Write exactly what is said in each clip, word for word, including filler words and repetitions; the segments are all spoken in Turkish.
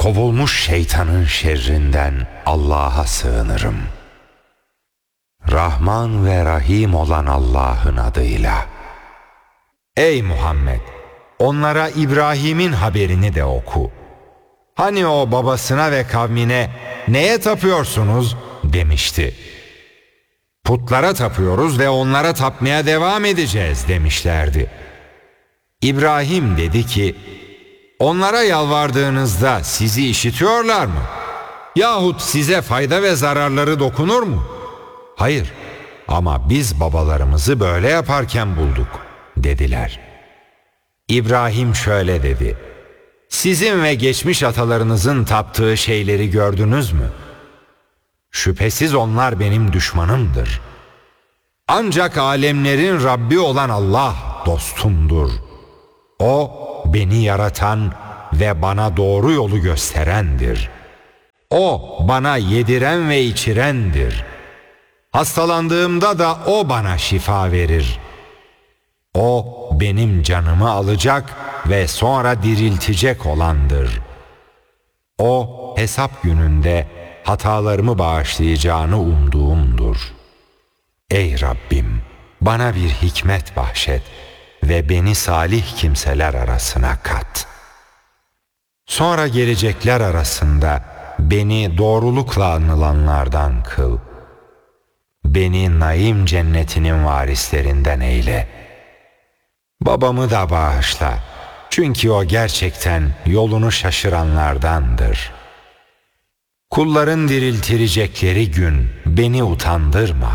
kovulmuş şeytanın şerrinden Allah'a sığınırım. Rahman ve Rahim olan Allah'ın adıyla. Ey Muhammed! Onlara İbrahim'in haberini de oku. Hani o babasına ve kavmine neye tapıyorsunuz demişti. Putlara tapıyoruz ve onlara tapmaya devam edeceğiz demişlerdi. İbrahim dedi ki, onlara yalvardığınızda sizi işitiyorlar mı? Yahut size fayda ve zararları dokunur mu? Hayır, ama biz babalarımızı böyle yaparken bulduk dediler. İbrahim şöyle dedi, sizin ve geçmiş atalarınızın taptığı şeyleri gördünüz mü? Şüphesiz onlar benim düşmanımdır. Ancak alemlerin Rabbi olan Allah dostumdur. O beni yaratan ve bana doğru yolu gösterendir. O bana yediren ve içirendir. Hastalandığımda da O bana şifa verir. O benim canımı alacak ve sonra diriltecek olandır. O hesap gününde hatalarımı bağışlayacağını umduğumdur. Ey Rabbim, bana bir hikmet bahşet ve beni salih kimseler arasına kat. Sonra gelecekler arasında beni doğrulukla anılanlardan kıl. Beni naim cennetinin varislerinden eyle. Babamı da bağışla, çünkü o gerçekten yolunu şaşıranlardandır. Kulların diriltilecekleri gün beni utandırma.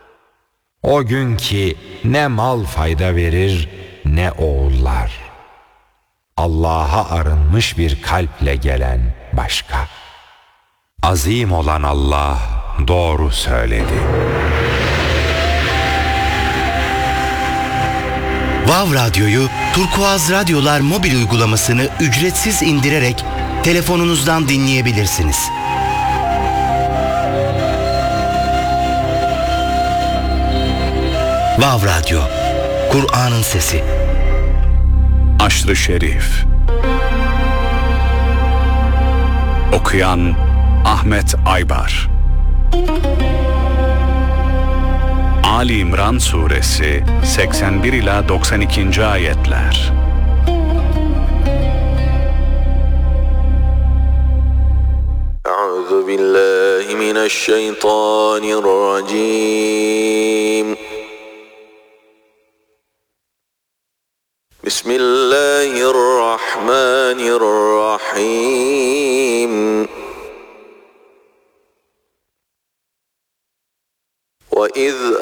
O gün ki ne mal fayda verir ne oğullar. Allah'a arınmış bir kalple gelen başka. Azim olan Allah doğru söyledi. Vav Radyo'yu Turkuaz Radyolar mobil uygulamasını ücretsiz indirerek telefonunuzdan dinleyebilirsiniz. Vav Radyo, Kur'an'ın sesi. Aşr-ı Şerif. Okuyan Ahmet Aybar. Ali İmran Suresi seksen bir ila doksan ikinci ayetler. Euzu billahi mineşşeytanirracim. Bismillahirrahmanirrahim. وَإِذْ